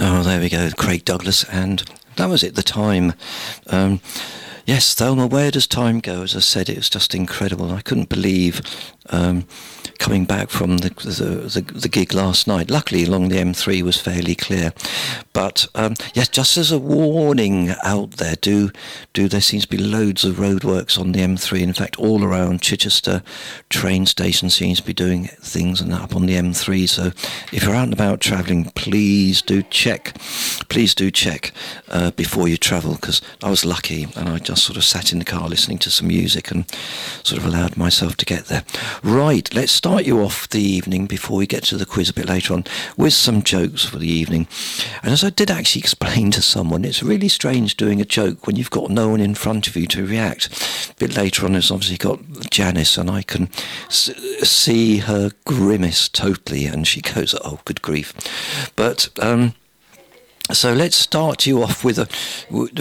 Oh, there we go, Craig Douglas, and that was it, The Time. Yes, Thelma, where does time go? As I said, it was just incredible. I couldn't believe coming back from the gig last night. Luckily, along the M3 was fairly clear. But yes, just as a warning out there, there seems to be loads of roadworks on the M3. In fact, all around Chichester train station seems to be doing things and up on the M3. So if you're out and about travelling, please do check. Please do check before you travel, because I was lucky and I just sort of sat in the car listening to some music and sort of allowed myself to get there. Right, let's start you off the evening before we get to the quiz a bit later on with some jokes for the evening. And as I did actually explain to someone, it's really strange doing a joke when you've got no one in front of you to react. A bit later on, there's obviously got Janice, and I can see her grimace totally, and she goes, oh, good grief. But so let's start you off with